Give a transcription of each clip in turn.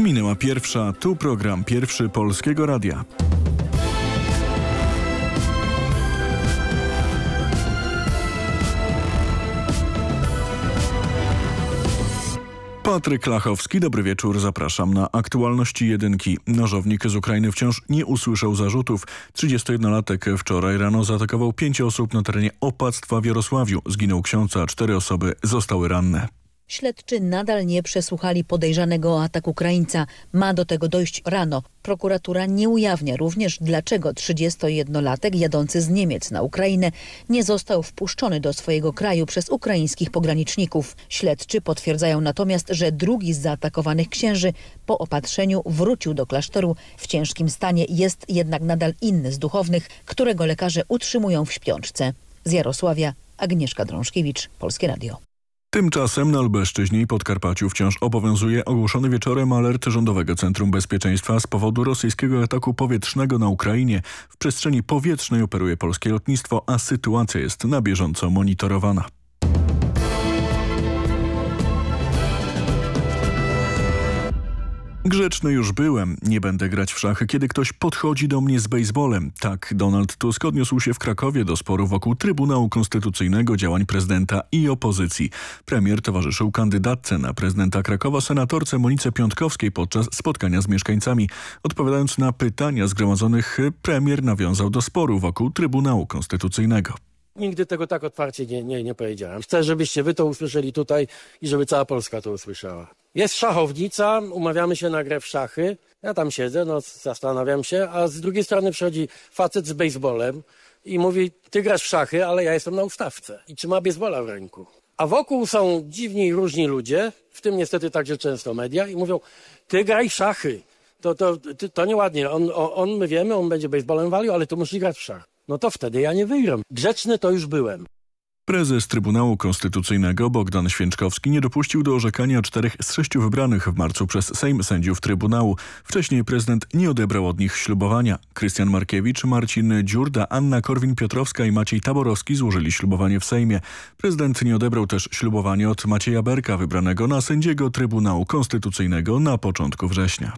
Minęła pierwsza, tu program Pierwszy Polskiego Radia. Patryk Lachowski, dobry wieczór, zapraszam na aktualności jedynki. Nożownik z Ukrainy wciąż nie usłyszał zarzutów. 31-latek wczoraj rano zaatakował 5 osób na terenie opactwa w Jarosławiu. Zginął ksiądz, a 4 osoby zostały ranne. Śledczy nadal nie przesłuchali podejrzanego o atak Ukraińca. Ma do tego dojść rano. Prokuratura nie ujawnia również, dlaczego 31-latek jadący z Niemiec na Ukrainę nie został wpuszczony do swojego kraju przez ukraińskich pograniczników. Śledczy potwierdzają natomiast, że drugi z zaatakowanych księży po opatrzeniu wrócił do klasztoru w ciężkim stanie. Jest jednak nadal inny z duchownych, którego lekarze utrzymują w śpiączce. Z Jarosławia Agnieszka Drążkiewicz, Polskie Radio. Tymczasem na Lubelszczyźnie i Podkarpaciu wciąż obowiązuje ogłoszony wieczorem alert Rządowego Centrum Bezpieczeństwa z powodu rosyjskiego ataku powietrznego na Ukrainie. W przestrzeni powietrznej operuje polskie lotnictwo, a sytuacja jest na bieżąco monitorowana. Grzeczny już byłem, nie będę grać w szachy, kiedy ktoś podchodzi do mnie z bejsbolem. Tak Donald Tusk odniósł się w Krakowie do sporu wokół Trybunału Konstytucyjnego, działań prezydenta i opozycji. Premier towarzyszył kandydatce na prezydenta Krakowa, senatorce Monice Piątkowskiej podczas spotkania z mieszkańcami. Odpowiadając na pytania zgromadzonych, premier nawiązał do sporu wokół Trybunału Konstytucyjnego. Nigdy tego tak otwarcie nie powiedziałem. Chcę, żebyście wy to usłyszeli tutaj i żeby cała Polska to usłyszała. Jest szachownica, umawiamy się na grę w szachy. Ja tam siedzę, zastanawiam się, a z drugiej strony przychodzi facet z bejsbolem i mówi: ty grasz w szachy, ale ja jestem na ustawce. I trzyma bejsbola w ręku. A wokół są dziwni i różni ludzie, w tym niestety także często media, i mówią: ty graj w szachy. To nieładnie. My wiemy, on będzie bejsbolem walił, ale tu musi grać w szachy. No to wtedy ja nie wygram. Grzeczny to już byłem. Prezes Trybunału Konstytucyjnego Bogdan Święczkowski nie dopuścił do orzekania 4 z 6 wybranych w marcu przez Sejm sędziów Trybunału. Wcześniej prezydent nie odebrał od nich ślubowania. Krystian Markiewicz, Marcin Dziurda, Anna Korwin-Piotrowska i Maciej Taborowski złożyli ślubowanie w Sejmie. Prezydent nie odebrał też ślubowania od Macieja Berka, wybranego na sędziego Trybunału Konstytucyjnego na początku września.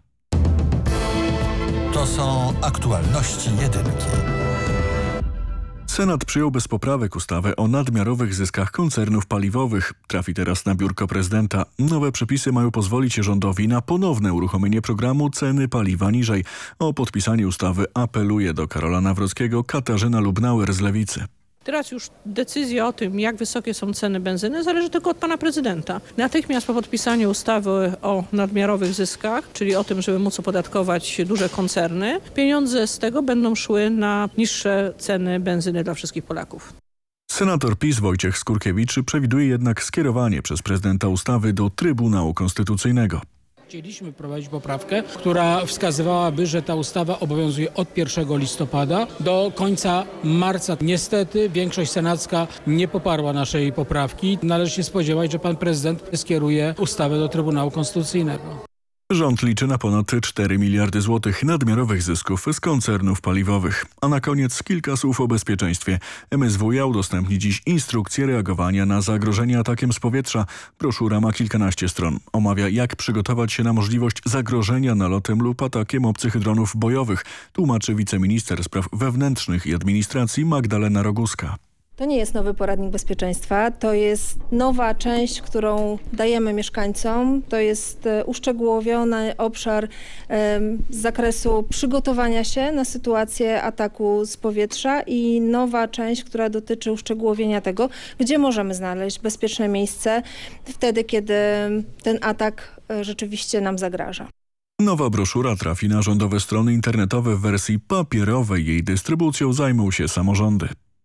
To są aktualności jedynki. Senat przyjął bez poprawek ustawę o nadmiarowych zyskach koncernów paliwowych. Trafi teraz na biurko prezydenta. Nowe przepisy mają pozwolić rządowi na ponowne uruchomienie programu Ceny paliwa niżej. O podpisanie ustawy apeluje do Karola Nawrockiego Katarzyna Lubnauer z Lewicy. Teraz już decyzja o tym, jak wysokie są ceny benzyny, zależy tylko od pana prezydenta. Natychmiast po podpisaniu ustawy o nadmiarowych zyskach, czyli o tym, żeby móc opodatkować duże koncerny, pieniądze z tego będą szły na niższe ceny benzyny dla wszystkich Polaków. Senator PiS Wojciech Skurkiewicz przewiduje jednak skierowanie przez prezydenta ustawy do Trybunału Konstytucyjnego. Chcieliśmy wprowadzić poprawkę, która wskazywałaby, że ta ustawa obowiązuje od 1 listopada do końca marca. Niestety większość senacka nie poparła naszej poprawki. Należy się spodziewać, że pan prezydent skieruje ustawę do Trybunału Konstytucyjnego. Rząd liczy na ponad 4 miliardy złotych nadmiarowych zysków z koncernów paliwowych. A na koniec kilka słów o bezpieczeństwie. MSWiA udostępni dziś instrukcję reagowania na zagrożenie atakiem z powietrza. Broszura ma kilkanaście stron. Omawia, jak przygotować się na możliwość zagrożenia nalotem lub atakiem obcych dronów bojowych. Tłumaczy wiceminister spraw wewnętrznych i administracji Magdalena Roguska. To nie jest nowy poradnik bezpieczeństwa, to jest nowa część, którą dajemy mieszkańcom. To jest uszczegółowiony obszar z zakresu przygotowania się na sytuację ataku z powietrza i nowa część, która dotyczy uszczegółowienia tego, gdzie możemy znaleźć bezpieczne miejsce wtedy, kiedy ten atak rzeczywiście nam zagraża. Nowa broszura trafi na rządowe strony internetowe w wersji papierowej. Jej dystrybucją zajmą się samorządy.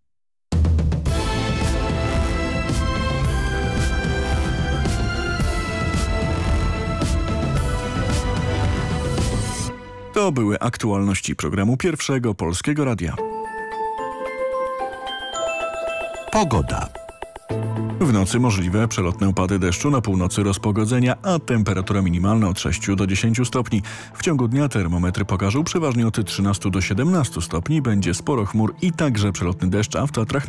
To były aktualności programu Pierwszego Polskiego Radia. Pogoda. W nocy możliwe przelotne opady deszczu, na północy rozpogodzenia, a temperatura minimalna od 6 do 10 stopni. W ciągu dnia termometry pokażą przeważnie od 13 do 17 stopni. Będzie sporo chmur i także przelotny deszcz, a w Tatrach